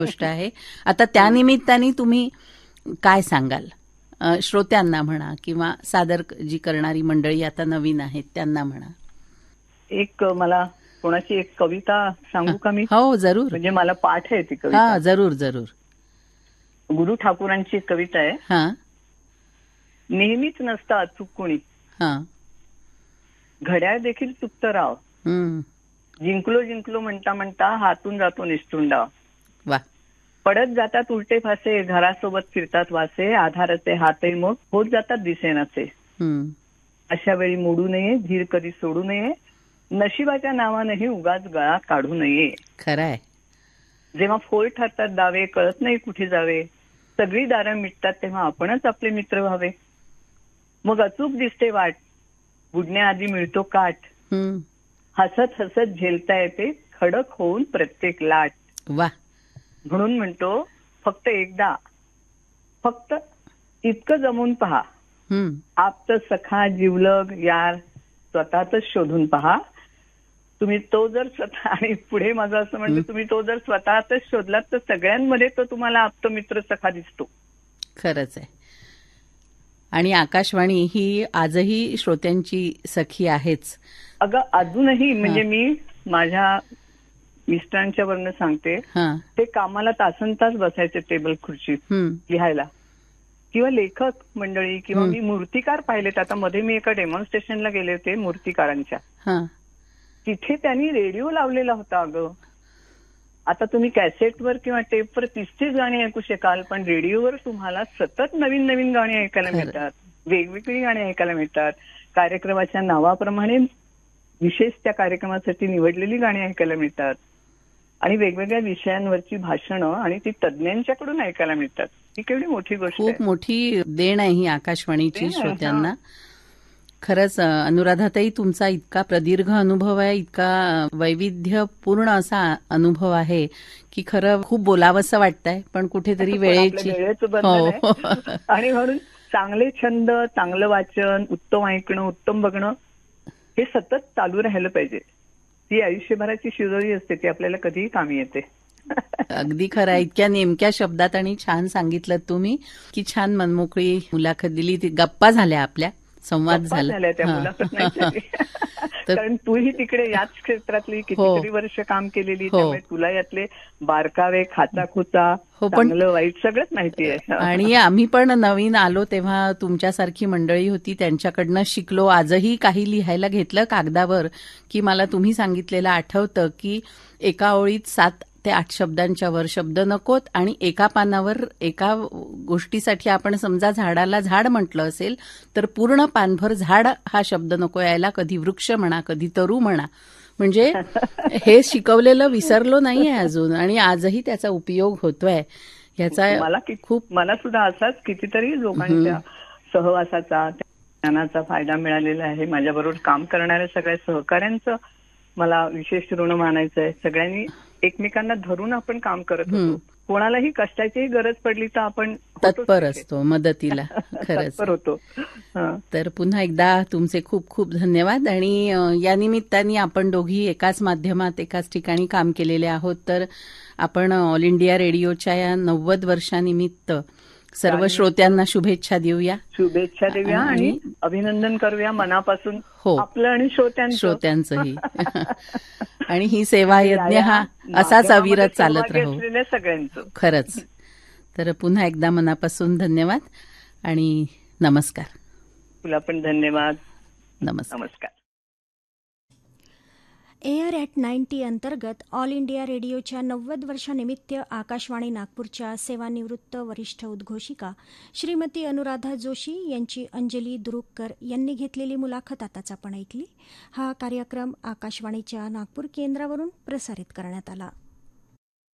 गोष्ट आहे. आता त्यानिमित्ताने तुम्ही काय सांगाल श्रोत्यांना म्हणा किंवा सादर जी करणारी मंडळी आता नवीन आहेत त्यांना म्हणा? एक मला कोणाची एक कविता सांगू का मी? हो, जरूर. म्हणजे मला पाठ आहे ती कविता. हा, जरूर जरूर. गुरु ठाकूरांची एक कविता आहे. हा. नेहमीच नसतं अचूक कोणी, हा. घड्याळ देखील चुकतं राव, जिंकलो जिंकलो म्हणता म्हणता हातून जातो निसटून डाव. वा. पडत जातात उलटे फासे, घरासोबत फिरतात वासे, आधाराचे हातही मग होत जातात दिसेनाचे. अशा वेळी मोडू नये, धीर कधी सोडू नये, नशिबाच्या नावानेही उगाच गळा काढू नये. खरंय. जेव्हा फोल ठरतात दावे, कळत नाही कुठे जावे, सगळी दारं मिटतात तेव्हा आपणच आपले मित्र व्हावे. मग अचूक दिसते वाट, बुडण्याआधी मिळतो काठ, हसत हसत झेलता येते खडक होऊन प्रत्येक लाट. वा. म्हणून म्हणतो फक्त एकदा, फक्त इतकं जमून पहा, आप्त सखा जिवलग यार स्वतःच शोधून पहा. तुम्ही तो जर स्वतः, आणि पुढे माझं असं म्हणतो, तुम्ही तो जर स्वतःच शोधलात तर सगळ्यांमध्ये तो तुम्हाला आप्त मित्र सखा दिसतो. खरंच आहे. आणि आकाशवाणी ही आजही श्रोत्यांची सखी आहेच. अगं अजूनही, म्हणजे मी माझ्या मिस्टरांच्या वरनं सांगते, ते कामाला तासन तास बसायचे टेबल खुर्चीत लिहायला, किंवा लेखक मंडळी, किंवा मी मूर्तिकार पाहिलेत. आता मध्ये मी एका डेमॉन्स्ट्रेशनला गेले होते मूर्तिकारांच्या, तिथे त्यांनी रेडिओ लावलेला होता. अगं आता तुम्ही कॅसेटवर किंवा टेपवर 30 गाणी ऐकू शकाल, पण रेडिओवर तुम्हाला सतत नवीन नवीन गाणी ऐकायला मिळतात, वेगवेगळी गाणी ऐकायला मिळतात. कार्यक्रमाच्या नावाप्रमाणे विशेष त्या कार्यक्रमासाठी निवडलेली गाणी ऐकायला मिळतात, आणि वेगवेगळ्या विषयांवरची भाषणं, आणि ती तज्ज्ञांच्याकडून ऐकायला मिळतात. ही केवढी मोठी गोष्ट आहे. खूप मोठी देण आहे ही आकाशवाणीची श्रोत्यांना. खरंच अनुराधाताई, तुमचा इतका प्रदीर्घ अनुभव आहे, इतका वैविध्यपूर्ण असा अनुभव आहे की खरं खूप बोलावंसं वाटतंय, पण कुठेतरी वेळेची आणि म्हणून चांगले छंद, चांगलं वाचन, उत्तम ऐकणं, उत्तम बघणं हे सतत चालू राहिलं पाहिजे. ती आयुष्यभराची शिदोरी असते, ती आपल्याला कधीही कामी येते. अगदी खरं. इतक्या नेमक्या शब्दात आणि छान सांगितलं तुम्ही, की छान मनमोकळी मुलाखत दिली. ती गप्पा झाल्या, आपल्या संवाद झाला त्या मुलाखत नाही. कारण तूही तिकडे याच क्षेत्रातली कितीतरी वर्ष काम केलेली, त्यामुळे तुला यातले बारकावे, खाचाखुचा, चांगलं वाईट सगळंच माहिती आहे. आणि आम्ही पण नवीन आलो तेव्हा तुमच्यासारखी मंडळी होती, त्यांच्याकडनं शिकलो. आजही काही लिहायला घेतलं कागदावर की मला तुम्ही सांगितलेलं आठवतं की एका ओळीत 7 ते 8 शब्दांच्या वर शब्द नकोत, आणि एका पानावर एका गोष्टीसाठी आपण समजा झाडाला झाड म्हटलं असेल तर पूर्ण पानभर झाड हा शब्द नको यायला. कधी वृक्ष म्हणा, कधी तरू म्हणा. म्हणजे हे शिकवलेलं विसरलो नाहीये अजून, आणि आजही त्याचा उपयोग होतोय. याचा मला सुद्धा असाच कितीतरी लोकांच्या सहवासाचा, ज्ञानाचा फायदा मिळालेला आहे. माझ्याबरोबर काम करणाऱ्या सगळ्या सहकाऱ्यांचं मला विशेष ऋण मानायचं आहे. सगळ्यांनी एकमेकांना धरून आपण काम करत होतो. कोणालाही कष्टाचीही गरज पडली तर आपण तत्पर असतो मदतीला. खरंच होतो. तर पुन्हा एकदा तुमचे खूप खूप धन्यवाद. आणि या निमित्ताने आपण दोघी एकाच माध्यमात, एकाच ठिकाणी काम केलेले आहोत, तर आपण ऑल इंडिया रेडिओच्या या 90 वर्षानिमित्त सर्व श्रोत्यांना शुभेच्छा देऊया. शुभेच्छा देऊया आणि अभिनंदन करूया मनापासून, आपलं आणि श्रोत्यांचंही. आणि ही सेवा यज्ञ हा असाच अविरत चालत राहू सगळ्यांचं. खरंच. तर पुन्हा एकदा मनापासून धन्यवाद आणि नमस्कार. तुला पण धन्यवाद. नमस्कार. एअर ॲट 90 अंतर्गत ऑल इंडिया रेडिओच्या 90 वर्षानिमित्त आकाशवाणी नागपूरच्या सेवानिवृत्त वरिष्ठ उद्घोषिका श्रीमती अनुराधा जोशी यांची अंजली दुरुककर यांनी घेतलेली मुलाखत आताच आपण ऐकली. हा कार्यक्रम आकाशवाणीच्या नागपूर केंद्रावरून प्रसारित करण्यात आला.